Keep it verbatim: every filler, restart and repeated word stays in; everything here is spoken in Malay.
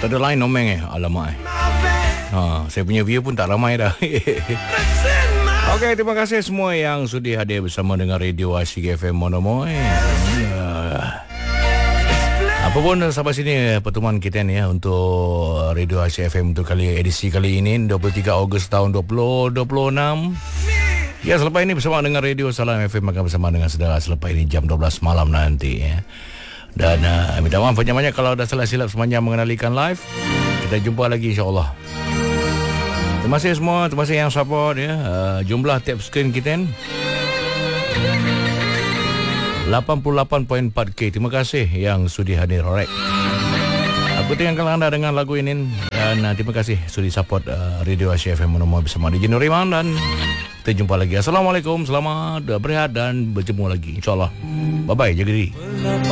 Tak ada line nomeng eh. Alamak eh. Ha, saya punya view pun tak ramai dah. Okey, terima kasih semua yang sudi hadir bersama dengan Radio Asyik F M Monomoy. Apa pun sampai sini pertemuan kita ni ya untuk Radio Asyik F M untuk kali edisi kali ini dua puluh tiga Ogos tahun dua ribu dua puluh enam. Ya, selepas ini bersama dengan Radio Salam F M akan bersama dengan saudara selepas ini jam dua belas malam nanti ya. Dan uh, minta maaf banyak-banyak kalau dah salah silap sepanjang mengenalikan live. Kita jumpa lagi insya-Allah. Terima kasih semua, terima kasih yang support ya. Uh, jumlah tap screen kita lapan puluh lapan perpuluhan empat K. Terima kasih yang sudi hadir. Alright. Aku tinggalkan anda dengan lagu ini dan uh, terima kasih sudi support uh, Radio Asyik F M Monomoy bersama D J Nuriman dan kita jumpa lagi. Assalamualaikum, selamat berehat dan berjumpa lagi insya-Allah. Bye bye, jaga diri.